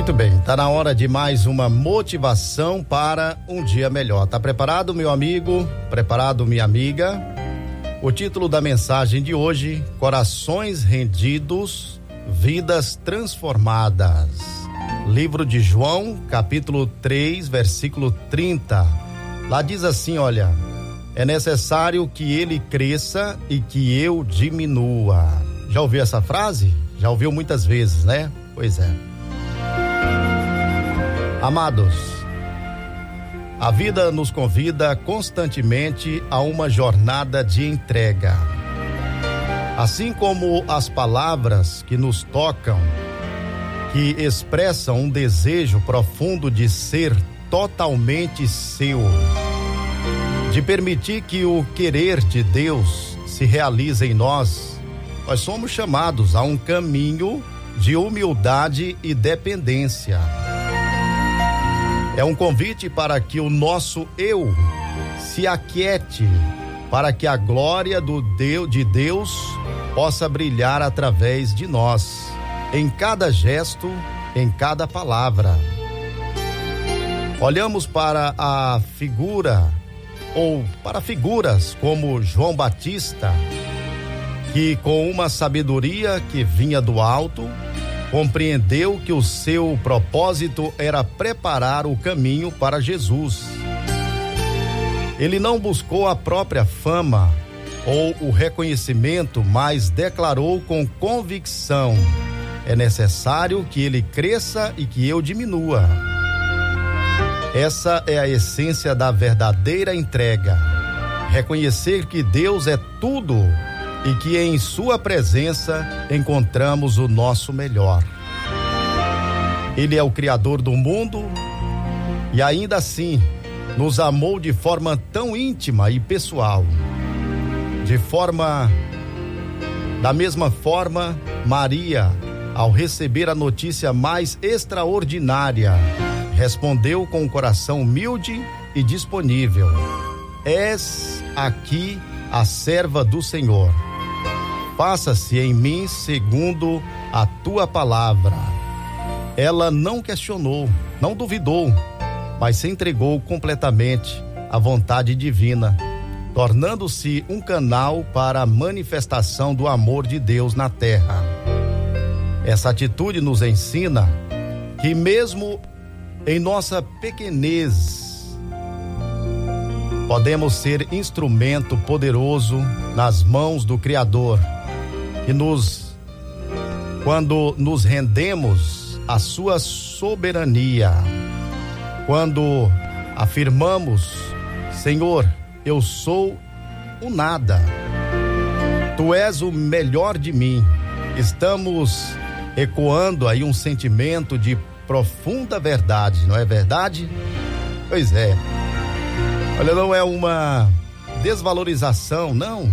Muito bem, tá na hora de mais uma motivação para um dia melhor. Tá preparado, meu amigo? Preparado, minha amiga? O título da mensagem de hoje: Corações rendidos, vidas transformadas. Livro de João, capítulo 3, versículo 30. Lá diz assim, olha: é necessário que ele cresça e que eu diminua. Já ouviu essa frase? Já ouviu muitas vezes, né? Pois é. Amados, a vida nos convida constantemente a uma jornada de entrega. Assim como as palavras que nos tocam, que expressam um desejo profundo de ser totalmente seu, de permitir que o querer de Deus se realize em nós, nós somos chamados a um caminho de humildade e dependência. É um convite para que o nosso eu se aquiete, para que a glória de Deus possa brilhar através de nós, em cada gesto, em cada palavra. Olhamos para a figura, ou para figuras como João Batista, que com uma sabedoria que vinha do alto, compreendeu que o seu propósito era preparar o caminho para Jesus. Ele não buscou a própria fama ou o reconhecimento, mas declarou com convicção: é necessário que ele cresça e que eu diminua. Essa é a essência da verdadeira entrega. Reconhecer que Deus é tudo e que em sua presença encontramos o nosso melhor. Ele é o Criador do mundo e ainda assim nos amou de forma tão íntima e pessoal. Da mesma forma, Maria, ao receber a notícia mais extraordinária, respondeu com um coração humilde e disponível: és aqui a serva do Senhor. Faça-se em mim segundo a tua palavra. Ela não questionou, não duvidou, mas se entregou completamente à vontade divina, tornando-se um canal para a manifestação do amor de Deus na terra. Essa atitude nos ensina que mesmo em nossa pequenez, podemos ser instrumento poderoso nas mãos do Criador, que quando nos rendemos à sua soberania, quando afirmamos: Senhor, eu sou o nada, tu és o melhor de mim, estamos ecoando aí um sentimento de profunda verdade, não é verdade? Pois é. Olha, não é uma desvalorização, não,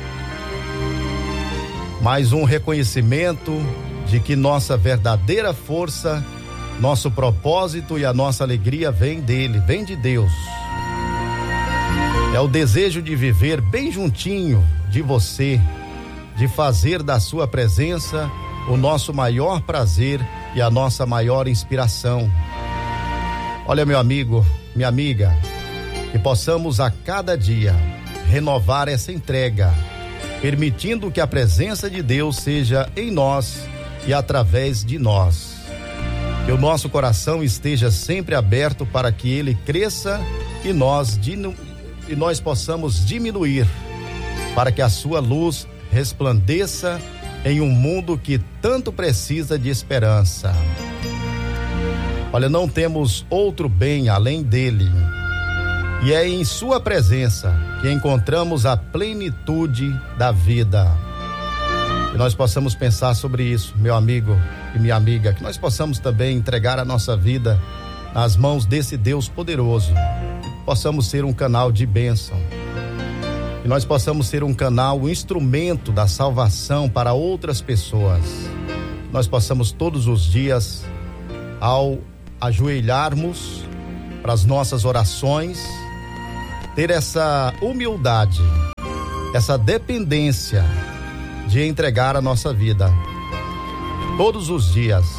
mas um reconhecimento de que nossa verdadeira força, nosso propósito e a nossa alegria vem dele, vem de Deus. É o desejo de viver bem juntinho de você, de fazer da sua presença o nosso maior prazer e a nossa maior inspiração. Olha, meu amigo, minha amiga, que possamos a cada dia renovar essa entrega, permitindo que a presença de Deus seja em nós e através de nós. Que o nosso coração esteja sempre aberto para que ele cresça e nós possamos diminuir, para que a sua luz resplandeça em um mundo que tanto precisa de esperança. Olha, não temos outro bem além dele, e é em sua presença que encontramos a plenitude da vida. Que nós possamos pensar sobre isso, meu amigo e minha amiga, que nós possamos também entregar a nossa vida nas mãos desse Deus poderoso, que possamos ser um canal de bênção, que nós possamos ser um canal, um instrumento da salvação para outras pessoas. Nós possamos todos os dias, ao ajoelharmos para as nossas orações, ter essa humildade, essa dependência de entregar a nossa vida todos os dias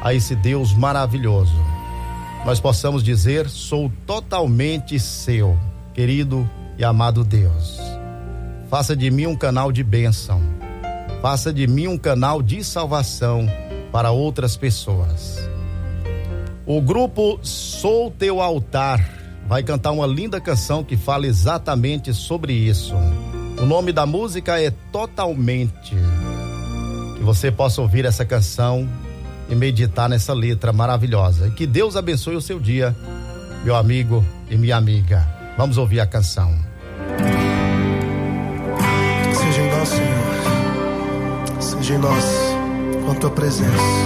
a esse Deus maravilhoso, nós possamos dizer: sou totalmente seu, querido e amado Deus. Faça de mim um canal de bênção, faça de mim um canal de salvação para outras pessoas. O grupo Sou Teu Altar vai cantar uma linda canção que fala exatamente sobre isso. O nome da música é Totalmente. Que você possa ouvir essa canção e meditar nessa letra maravilhosa. E que Deus abençoe o seu dia, meu amigo e minha amiga. Vamos ouvir a canção. Seja em nós, Senhor. Seja em nós com a tua presença.